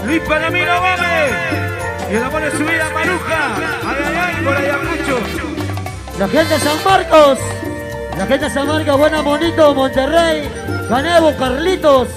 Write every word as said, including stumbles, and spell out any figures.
Luis Palomino Gómez. Y el amor de su vida, Maruja. Ay, ay, ay, por Ayacucho. La gente de San Marcos. La gente de San Marcos, buena, bonito, Monterrey. Canevo, Carlitos.